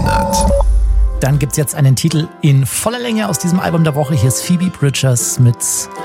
100. Dann gibt's jetzt einen Titel in voller Länge aus diesem Album der Woche. Hier ist Phoebe Bridgers mit